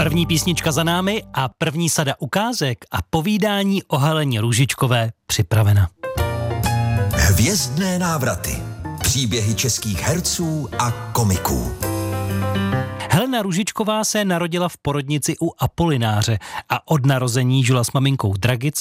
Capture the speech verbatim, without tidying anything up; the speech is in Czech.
První písnička za námi a první sada ukázek a povídání o Heleně Růžičkové připravena. Hvězdné návraty. Příběhy českých herců a komiků. Helena Růžičková se narodila v porodnici u Apolináře a od narození žila s maminkou Dragic